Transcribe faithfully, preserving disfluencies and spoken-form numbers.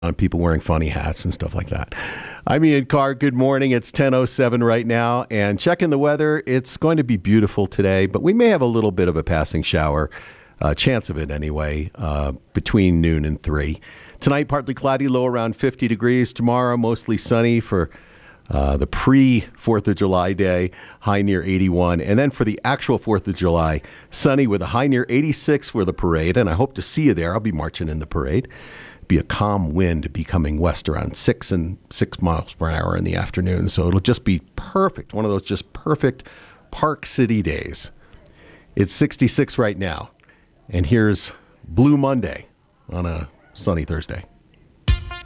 on people wearing funny hats and stuff like that. I'm Ian Carr. Good morning. It's ten oh seven right now. And checking the weather, it's going to be beautiful today, but we may have a little bit of a passing shower, uh, chance of it anyway, uh, between noon and three. Tonight, partly cloudy, low around fifty degrees. Tomorrow, mostly sunny for uh, the pre-fourth of July day, high near eighty-one. And then for the actual fourth of July, sunny with a high near eighty-six for the parade. And I hope to see you there. I'll be marching in the parade. Be a calm wind becoming west around six and six miles per hour in the afternoon. So it'll just be perfect. One of those just perfect Park City days. It's sixty-six right now. And here's Blue Monday on a sunny Thursday.